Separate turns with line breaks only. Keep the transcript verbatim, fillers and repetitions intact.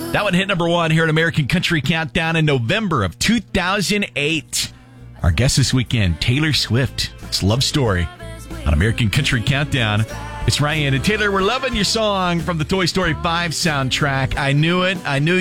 That one hit number one here at American Country Countdown in November of two thousand eight. Our guest this weekend, Taylor Swift. It's Love Story on American Country Countdown. It's Ryan and Taylor. We're loving your song from the Toy Story five soundtrack. I knew it. I knew